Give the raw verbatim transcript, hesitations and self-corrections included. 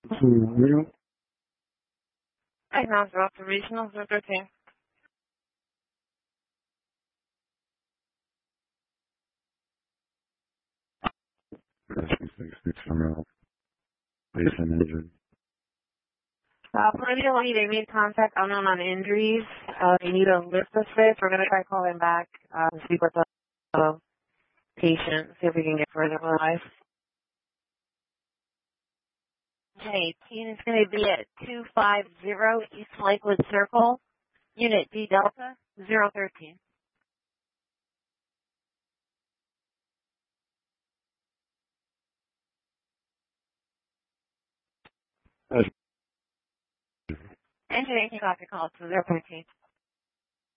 Real. Hi, Knoxville Regional zero thirteen. sixty-six from out. Patient injured. Uh, Perennial need immediate contact unknown on injuries. Uh, they need a lift assist. We're going to try calling back uh, to speak with the uh, patient, see if we can get further in life. Okay, team is going to be at two five zero East Lakewood Circle, Unit D Delta zero thirteen. Engineering copy call to zero thirteen.